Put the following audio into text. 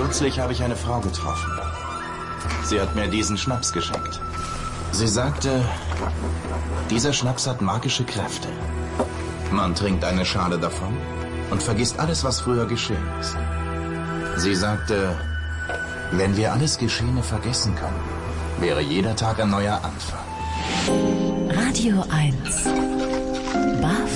Kürzlich habe ich eine Frau getroffen. Sie hat mir diesen Schnaps geschenkt. Sie sagte, dieser Schnaps hat magische Kräfte. Man trinkt eine Schale davon und vergisst alles, was früher geschehen ist. Sie sagte, wenn wir alles Geschehene vergessen können, wäre jeder Tag ein neuer Anfang. Radio 1